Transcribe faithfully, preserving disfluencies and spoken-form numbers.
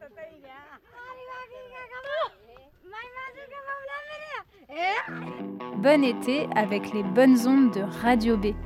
Bon été avec les bonnes ondes de Radio B.